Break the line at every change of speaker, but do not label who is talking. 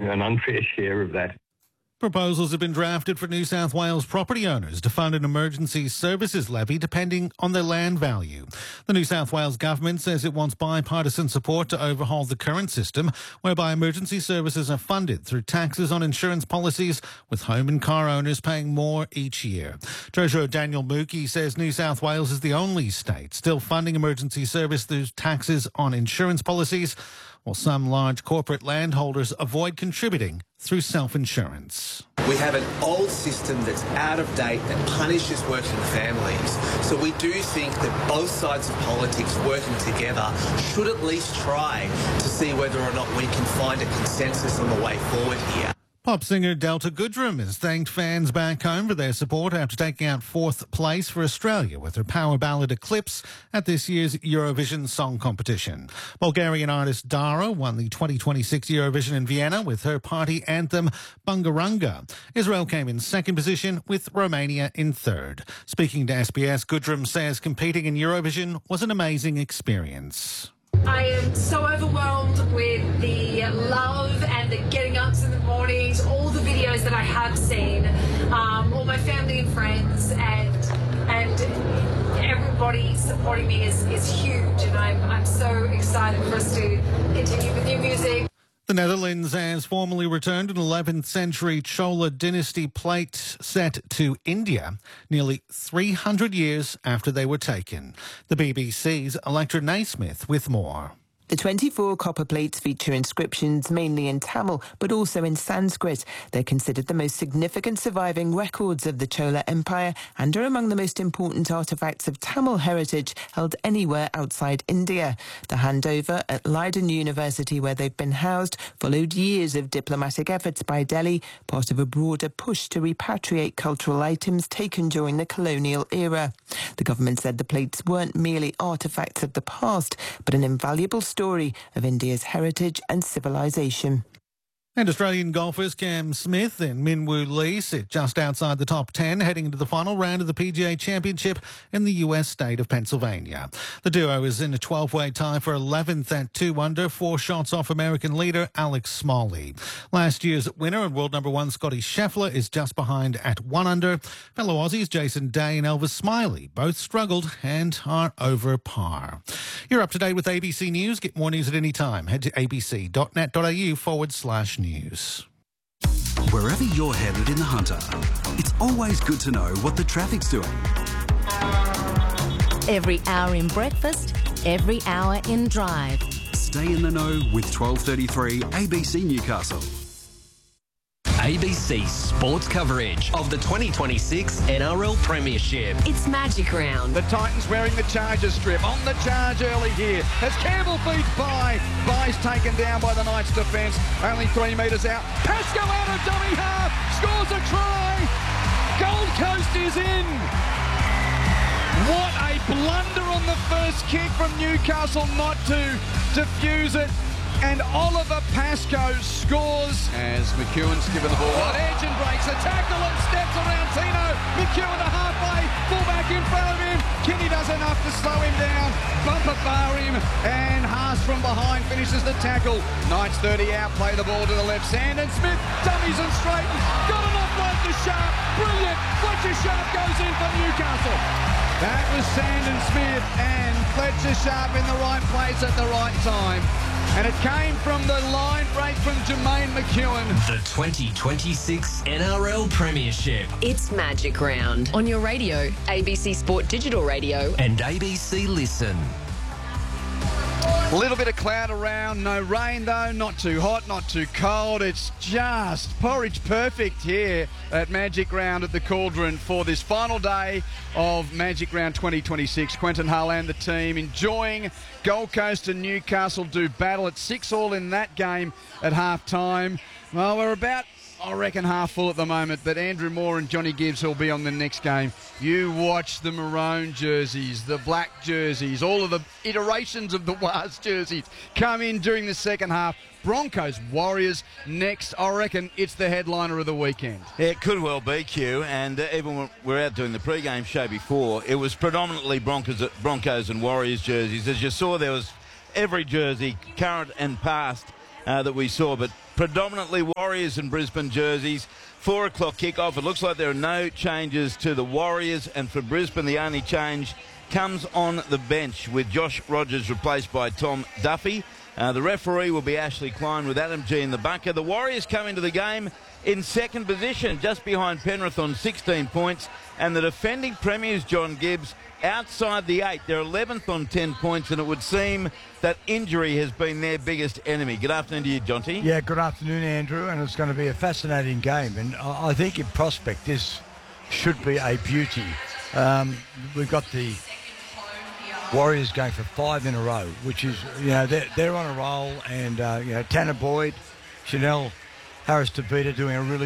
an unfair share of that.
Proposals have been drafted for New South Wales property owners to fund an emergency services levy depending on their land value. The New South Wales government says it wants bipartisan support to overhaul the current system, whereby emergency services are funded through taxes on insurance policies, with home and car owners paying more each year. Treasurer Daniel Mookie says New South Wales is the only state still funding emergency service through taxes on insurance policies, while some large corporate landholders avoid contributing through self-insurance.
We have an old system that's out of date that punishes working families. So we do think that both sides of politics working together should at least try to see whether or not we can find a consensus on the way forward here.
Pop singer Delta Goodrem has thanked fans back home for their support after taking out 4th place for Australia with her power ballad Eclipse at this year's Eurovision Song Competition. Bulgarian artist Dara won the 2026 Eurovision in Vienna with her party anthem Bungarunga. Israel came in second position, with Romania in third. Speaking to SBS, Goodrem says competing in Eurovision was an amazing experience.
I am so overwhelmed with the love and the getting ups in the mornings, all the videos that I have seen, all my family and friends, and everybody supporting me is huge, and I'm so excited for us to continue with new music.
The Netherlands has formally returned an 11th century Chola dynasty plate set to India, nearly 300 years after they were taken. The BBC's Electra Naismith with more.
The 24 copper plates feature inscriptions mainly in Tamil, but also in Sanskrit. They're considered the most significant surviving records of the Chola Empire and are among the most important artefacts of Tamil heritage held anywhere outside India. The handover at Leiden University, where they've been housed, followed years of diplomatic efforts by Delhi, part of a broader push to repatriate cultural items taken during the colonial era. The government said the plates weren't merely artefacts of the past, but an invaluable story of India's heritage and civilization.
And Australian golfers Cam Smith and Min Woo Lee sit just outside the top 10 heading into the final round of the PGA Championship in the US state of Pennsylvania. The duo is in a 12-way tie for 11th at 2 under, 4 shots off American leader Alex Smalley. Last year's winner and world number 1 Scotty Scheffler is just behind at 1 under. Fellow Aussies Jason Day and Elvis Smiley both struggled and are over par. You're up to date with ABC News. Get more news at any time. Head to abc.net.au/news.
Wherever you're headed in the Hunter, it's always good to know what the traffic's doing.
Every hour in breakfast, every hour in drive.
Stay in the know with 12:33 ABC Newcastle.
ABC Sports coverage of the 2026 NRL Premiership.
It's Magic Round.
The Titans wearing the Chargers strip. On the charge early here as Campbell feeds Bye. Bye's taken down by the Knights defence. Only 3 metres out. Pascoe out of dummy half. Scores a try. Gold Coast is in. What a blunder on the first kick from Newcastle not to defuse it. And Oliver Pascoe scores as McEwen's given the ball on edge and breaks a tackle and steps around Tino. McEwen to halfway, fullback in front of him. Kinney does enough to slow him down, bumper bar him, and Haas from behind finishes the tackle. Knights 30 out, play the ball to the left. Sandon Smith dummies and straightens, got an offload to Sharp, brilliant. Fletcher Sharp goes in for Newcastle. That was Sandon Smith and Fletcher Sharp in the right place at the right time. And it came from the line break from Jermaine McEwen.
The 2026 NRL Premiership.
It's Magic Round. On your radio, ABC Sport Digital Radio.
And ABC Listen.
A little bit of cloud around, no rain though, not too hot, not too cold. It's just porridge perfect here at Magic Round at the Cauldron for this final day of Magic Round 2026. Quentin Hull and the team enjoying Gold Coast and Newcastle do battle at 6-all in that game at half-time. Well, we're about, I reckon, half full at the moment, but Andrew Moore and Johnny Gibbs will be on the next game. You watch the maroon jerseys, the black jerseys, all of the iterations of the Waz jerseys come in during the second half. Broncos, Warriors next. I reckon it's the headliner of the weekend.
Yeah, it could well be, Q, and even when we were out doing the pre-game show before, it was predominantly Broncos and Warriors jerseys. As you saw, there was every jersey, current and past, that we saw, but predominantly Warriors and Brisbane jerseys. 4 o'clock kickoff. It looks like there are no changes to the Warriors, and for Brisbane the only change comes on the bench with Josh Rogers replaced by Tom Duffy. The referee will be Ashley Klein with Adam G in the bunker. The Warriors come into the game in second position, just behind Penrith on 16 points, and the defending premiers, John Gibbs, outside the 8. They're 11th on 10 points, and it would seem that injury has been their biggest enemy. Good afternoon to you, Jonty.
Yeah, good afternoon, Andrew, and it's going to be a fascinating game, and I think in prospect this should be a beauty. We've got the Warriors going for 5 in a row, which is, they're on a roll, and, Tanner Boyd, Chanel Harris-Tavita doing a really